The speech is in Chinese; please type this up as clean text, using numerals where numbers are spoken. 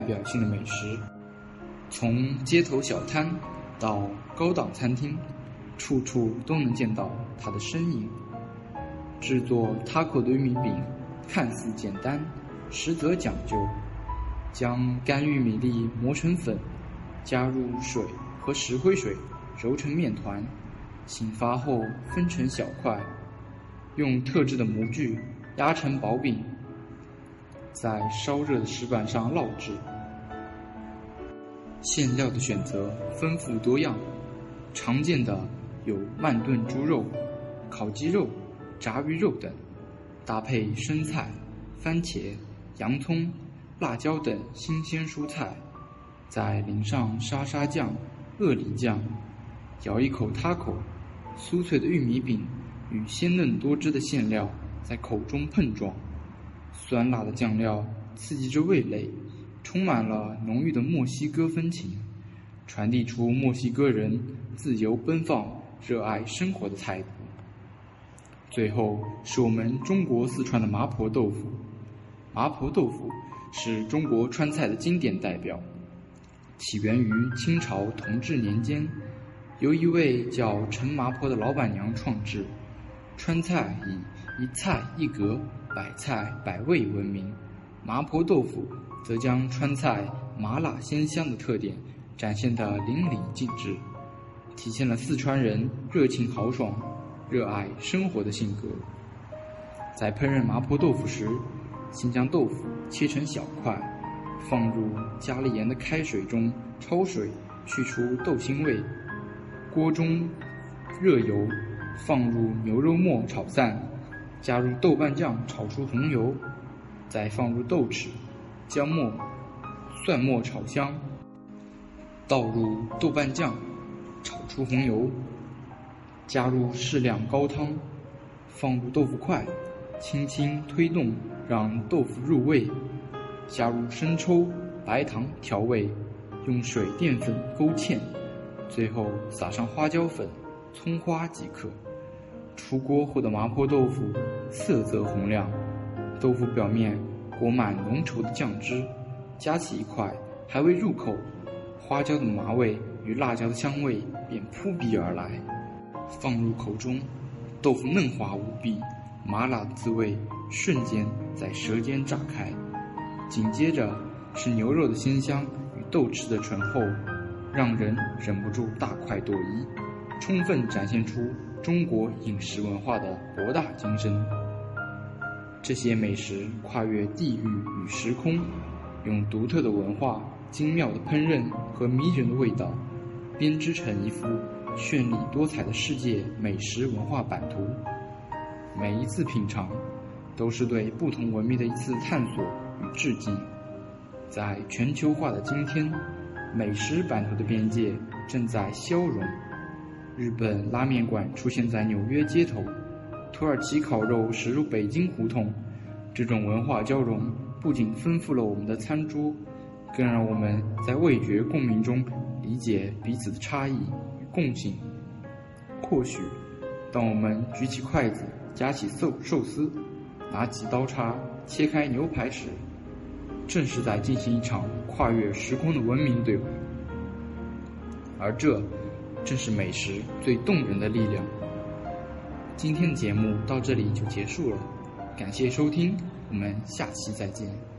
表性的美食。从街头小摊到高档餐厅，处处都能见到它的身影。制作 taco 的玉米饼看似简单，实则讲究。将干玉米粒磨成粉，加入水和石灰水揉成面团，醒发后分成小块，用特制的模具压成薄饼，在烧热的石板上烙制。馅料的选择丰富多样，常见的有慢炖猪肉、烤鸡肉、炸鱼肉等，搭配生菜、番茄、洋葱、辣椒等新鲜蔬菜，再淋上沙沙酱、鳄梨酱，咬一口taco，酥脆的玉米饼与鲜嫩多汁的馅料在口中碰撞，酸辣的酱料刺激着味蕾，充满了浓郁的墨西哥风情，传递出墨西哥人自由奔放、热爱生活的态度。最后是我们中国四川的麻婆豆腐。麻婆豆腐是中国川菜的经典代表，起源于清朝同治年间，由一位叫陈麻婆的老板娘创制。川菜以一菜一格、百菜百味闻名，麻婆豆腐则将川菜麻辣鲜香的特点展现得淋漓尽致，体现了四川人热情豪爽、热爱生活的性格。在烹饪麻婆豆腐时，先将豆腐切成小块，放入加了盐的开水中焯水，去除豆腥味。锅中热油，放入牛肉末炒散，加入豆瓣酱炒出红油，再放入豆豉、姜末、蒜末炒香，倒入豆瓣酱炒出红油，加入适量高汤，放入豆腐块，轻轻推动，让豆腐入味，加入生抽、白糖调味，用水淀粉勾芡，最后撒上花椒粉、葱花即可。出锅后的麻婆豆腐色泽红亮，豆腐表面裹满浓稠的酱汁，夹起一块还未入口，花椒的麻味与辣椒的香味便扑鼻而来。放入口中，豆腐嫩滑无比，麻辣的滋味瞬间在舌尖炸开，紧接着是牛肉的鲜香与豆豉的醇厚，让人忍不住大快朵颐，充分展现出中国饮食文化的博大精深。这些美食跨越地域与时空，用独特的文化、精妙的烹饪和迷人的味道，编织成一幅绚丽多彩的世界美食文化版图。每一次品尝都是对不同文明的一次探索与致敬。在全球化的今天，美食版图的边界正在消融。日本拉面馆出现在纽约街头，土耳其烤肉驶入北京胡同。这种文化交融不仅丰富了我们的餐桌，更让我们在味觉共鸣中理解彼此的差异与共性。或许当我们举起筷子夹起寿司，拿起刀叉切开牛排时，正是在进行一场跨越时空的文明对话。而这正是美食最动人的力量。今天的节目到这里就结束了，感谢收听，我们下期再见。